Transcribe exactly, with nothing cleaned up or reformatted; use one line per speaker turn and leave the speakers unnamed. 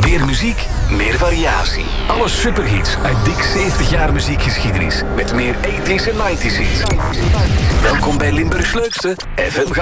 Meer muziek, meer variatie. Alle superhits uit dik zeventig jaar muziekgeschiedenis. Met meer tachtiger en negentiger hits. Welkom bij Limburgs leukste F M